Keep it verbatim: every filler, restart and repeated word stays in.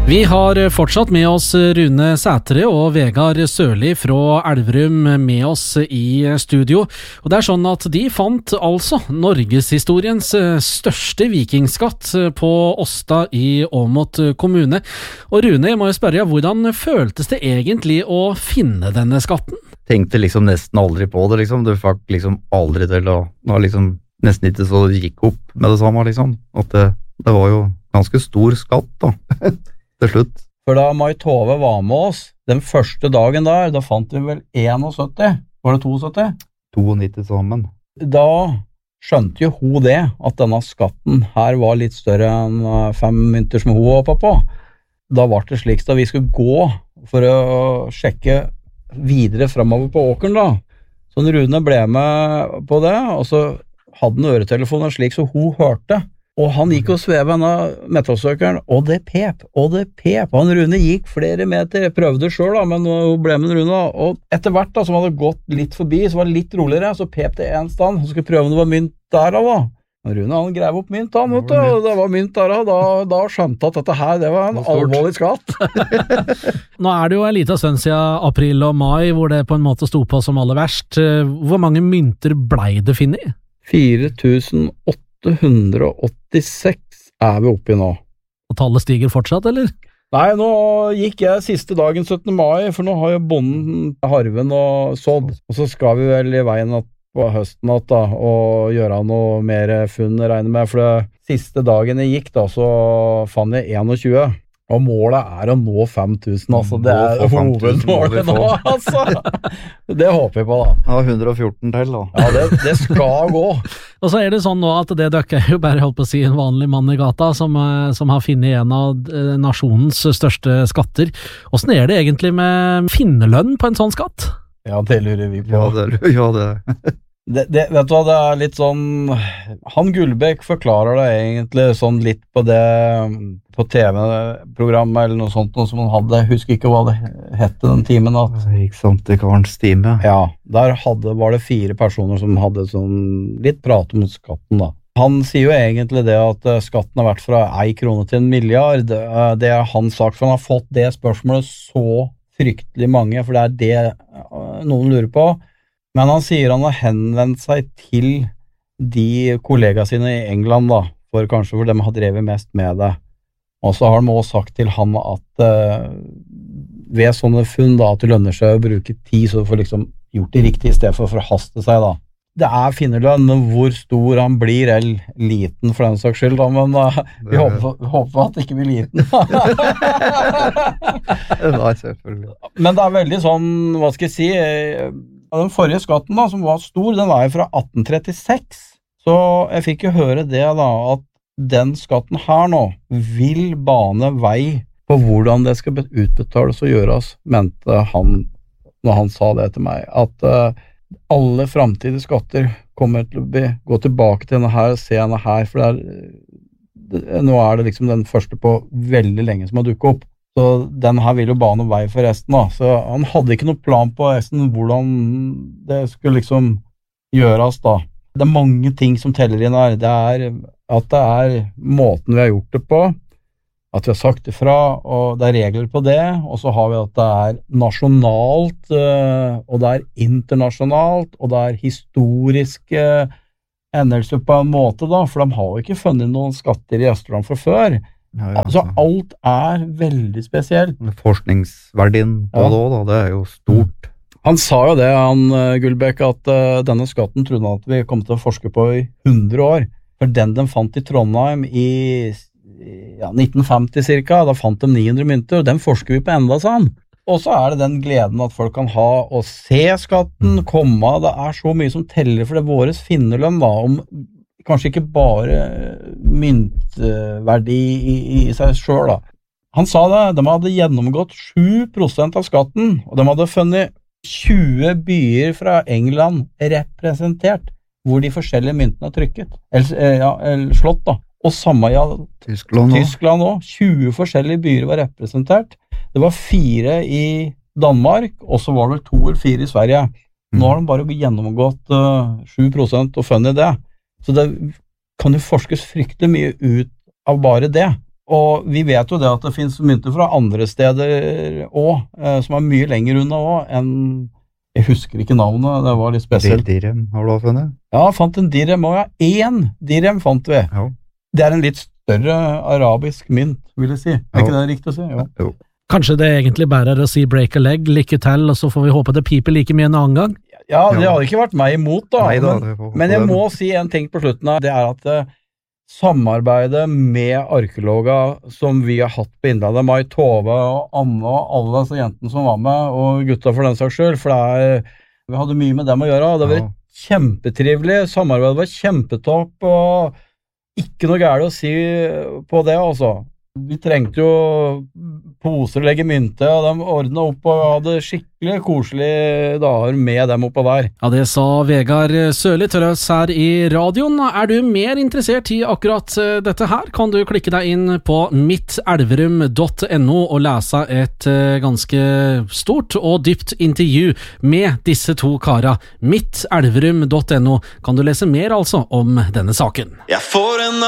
Vi har fortsatt med oss Rune Sætre og Vegard Sørli fra Elverum med oss i studio. Og det er sånn at de fant altså Norgeshistoriens største vikingskatt på Åsta i Åmot kommune. Og Rune, jeg må jo spørre, hvordan føltes det egentlig å finne denne skatten? Tenkte liksom nesten aldri på det, liksom. Det fikk liksom aldri til å, det var liksom nesten ikke så det gikk opp med det samme, liksom. At det, det var jo ganske stor skatt da. Til slutt. For da Mai Tove var med oss, den første dagen der, da fant vi vel syttién, var det syttiåtte? nittito sammen. Da skjønte jo hun det, at denne skatten her var litt større enn fem mynter som hun hoppa på. Da var det slik da vi skulle gå for å sjekke videre fremover på åkeren da. Så Rune ble med på det, og så hadde han øretelefonen slik så hun hørte. Og han gikk og sveve henne metallsøkeren, og det pep, og det pep. Han Rune gikk flere meter, jeg prøvde selv da, men hun ble med Rune. Og etter hvert da, som hadde gått litt forbi, så var det litt roligere, så pep det en stand. Så skulle prøve om det var mynt der da. Men Rune, han grev opp mynt, han, vet du, og det var mynt der da. Da skjønte at dette her, det var en alvorlig skatt. Nå er det jo en liten stund siden april og mai, hvor det på en måte sto på som aller verst. Hvor mange mynter blei det finnet? fire tusen åtte hundre og åttiseks er vi oppe i nå. Og tallet stiger fortsatt, eller? Nei, nå gikk jeg siste dagen syttende mai, for nå har jo bonden harven og sådd, og så skal vi vel i veien på høsten at da, og gjøre noe mer funn, regner med, for det siste dagen jeg gikk da, så fant jeg tjueen, og målet er å nå fem tusen, altså, det er hovedmålet nå, altså. Det håper jeg på da. Ja, hundre og fjorten til da. Ja, det, det skal gå. Og så er det sånn nå at det døkker jo bare holdt på å si en vanlig mann i gata som, som har finnet en av nasjonens største skatter. Hvordan er det egentlig med finnerlønn på en sånn skatt? Ja, det lurer vi på. Ja, det, ja, det. Det, det, vet du hva, det er litt sånn, han Gullbæk forklarer det egentlig sånn litt på det, på T V-programmet eller noe sånt, noe som han hadde, jeg husker ikke hva det hette den timen. At, ikke sant, det kan stime. Ja, der hadde, var det fire personer som hadde sånn, litt prat om skatten da. Han sier jo egentlig det at skatten har vært fra ei krone til en milliard, det er hans sak, for han har fått det spørsmålet så fryktelig mange, for det er det noen lurer på. Men han sier han har henvendt seg til de kollegaene sine i England da, for kanskje for dem har drevet mest med det. Og så har de også sagt til han at uh, ved sånne funn da, at det lønner seg å bruke tid, så du får liksom gjort det riktig i stedet for å forhaste seg da. Det er finnerlønn, hvor stor han blir, eller liten for den saks skyld da, men uh, vi det... håper, håper at det ikke blir liten. Nei, selvfølgelig. Men det er veldig sånn, hva skal jeg si, den forrige skatten da, som var stor, den var jo fra atten trettiseks, så jeg fikk jo høre det da, at den skatten her nå vil bane vei på hvordan det skal utbetales og gjøres, mente han, når han sa det til meg, at uh, alle fremtidige skatter kommer til å bli, gå tilbake til denne her, se denne her, for det er, det, nå er det liksom den første på veldig lenge som har dukket opp. Så den her vil jo bane vei for resten da. Så han hadde ikke noe plan på resten, hvordan det skulle liksom gjøres da. Det er mange ting som teller inn her. Det er at det er måten vi har gjort det på, at vi har sagt ifra, og det er regler på det, og så har vi at det er nasjonalt, og det er internasjonalt, og det er historiske endelser på en måte da, for de har jo ikke funnet noen skatter i Østland fra før. Ja, ja, altså alt er veldig spesielt. Forskningsverdien på ja. det også, da, det er jo stort. Han sa jo det, han Gullbæk, at uh, denne skatten trodde han at vi kom til å forske på i hundre år, for den de fant i Trondheim i ja, nitten femti cirka, da fant de ni hundre mynter, og den forsker vi på enda, sa han. Og så er det den gleden at folk kan ha å se skatten komme, det er så mye som teller for det våres finnerlønn da, om kanskje ikke bare myntverdi i, i seg selv da. Han sa det, de hadde gjennomgått sju prosent av skatten, og de hadde funnet tjue byer fra England representert, hvor de forskjellige myntene er trykket, eller, ja, eller slått da. Og samme i ja, Tyskland, Tyskland også. tjue forskjellige byer var representert. Det var fire i Danmark, og så var det to eller fire i Sverige. Nå har de bare gjennomgått uh, sju prosent og funnet det. Så det kan jo forskes fryktelig mye ut av bare det. Og vi vet jo det at det finnes mynter fra andre steder også, eh, som er mye lenger unna også, enn, jeg husker ikke navnet, det var litt spesielt. Dirhem, har du funnet? Ja, fant en dirhem også, ja. En dirhem fant vi. Ja. Det er en litt større arabisk mynt, vil jeg si. Er Ja. ikke det riktig å si? Jo. Jo. Kanskje det egentlig bare er å si break a leg, lykke til, og så får vi håpe det piper like mye en annen gang. Ja, det Ja. hadde ikke vært meg imot da, Nei da, men, det får- men jeg må si en ting på slutten her, det er at eh, samarbeidet med arkeologer som vi har hatt på Innlandet, Mai Tove og Anne og alle disse jentene som var med, og gutta for den saks skyld, for det er, vi hadde mye med dem å gjøre, det var Ja. kjempetrivelig, samarbeidet var kjempetopp, og ikke noe gærent å si på det, altså. Vi trengte jo poser å legge mynte, og de ordnet opp og hadde skikkelig koselige dager med dem oppå der. Ja, det sa Vegard Sørli til oss her i radioen. Er du mer interessert i akkurat eh, dette her, kan du klikke deg inn på mittelverum punktum no og lese et eh, ganske stort og dypt intervju med disse to kara. mittelverum punktum no kan du lese mer altså om denne saken. Jeg får en